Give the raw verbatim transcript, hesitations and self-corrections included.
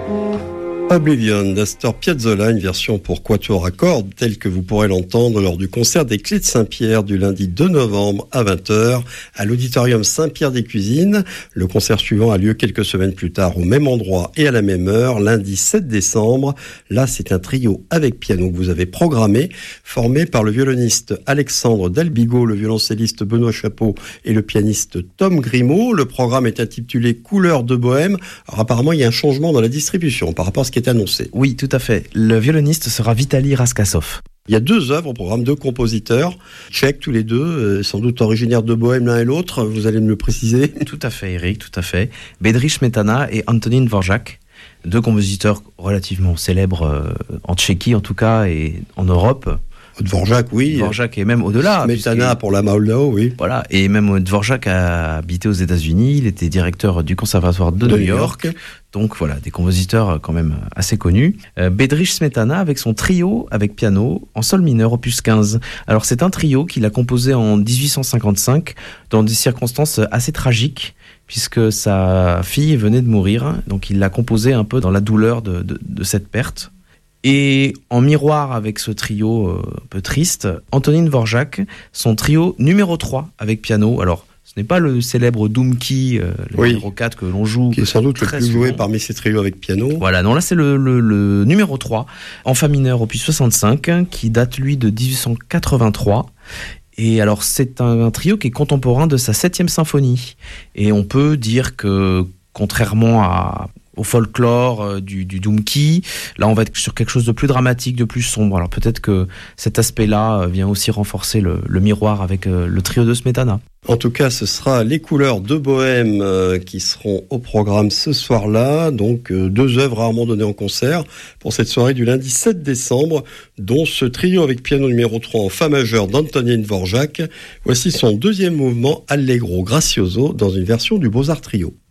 Oblivion d'Astor Piazzolla, une version pour quatuor à cordes telle que vous pourrez l'entendre lors du concert des Clés de Saint-Pierre du lundi deux novembre à vingt heures à l'auditorium Saint-Pierre-des-Cuisines. Le concert suivant a lieu quelques semaines plus tard au même endroit et à la même heure, lundi sept décembre. Là, c'est un trio avec piano que vous avez programmé, formé par le violoniste Alexandre Dalbigo, le violoncelliste Benoît Chapeau et le pianiste Tom Grimaud. Le programme est intitulé Couleurs de Bohème. Alors apparemment, il y a un changement dans la distribution par rapport à ce qui est annoncé. Oui, tout à fait. Le violoniste sera Vitali Raskasov. Il y a deux œuvres au programme, deux compositeurs, tchèques tous les deux, euh, sans doute originaires de Bohème l'un et l'autre, vous allez me le préciser. Tout à fait, Eric, tout à fait. Bedřich Smetana et Antonín Dvořák, deux compositeurs relativement célèbres euh, en Tchéquie en tout cas et en Europe. Dvořák, oui. Dvořák est même au-delà. Smetana pour la Moldau, oui. Voilà, et même Dvořák a habité aux États-Unis, il était directeur du conservatoire de, de New York. York. Donc voilà, des compositeurs quand même assez connus. Euh, Bedřich Smetana avec son trio avec piano en sol mineur opus quinze. Alors c'est un trio qu'il a composé en dix-huit cent cinquante-cinq dans des circonstances assez tragiques puisque sa fille venait de mourir. Donc il l'a composé un peu dans la douleur de, de, de cette perte. Et en miroir avec ce trio euh, un peu triste, Antonín Dvořák, son trio numéro trois avec piano. Alors, ce n'est pas le célèbre Dumki, euh, le oui, numéro quatre que l'on joue. Qui est sans doute le plus souvent. joué parmi ces trios avec piano. Voilà, non, là c'est le, le, le numéro trois, en fa mineur opus soixante-cinq, qui date lui de dix-huit cent quatre-vingt-trois. Et alors c'est un, un trio qui est contemporain de sa septième symphonie. Et on peut dire que, contrairement à... au folklore euh, du, du Dumki. Là, on va être sur quelque chose de plus dramatique, de plus sombre. Alors peut-être que cet aspect-là euh, vient aussi renforcer le, le miroir avec euh, le trio de Smetana. En tout cas, ce sera les Couleurs de Bohème euh, qui seront au programme ce soir-là. Donc, euh, deux œuvres rarement données en concert pour cette soirée du lundi sept décembre, dont ce trio avec piano numéro trois en fa majeur d'Antonín Dvořák. Voici son deuxième mouvement Allegro Gracioso dans une version du Beaux-Arts Trio.